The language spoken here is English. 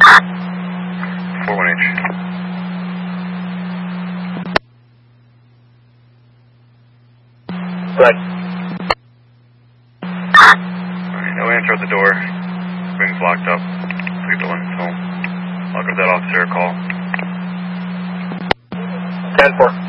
41H. Right. Alright, no answer at the door. Wing's locked up. Leave the lens home. I'll give that officer a call. 10-4.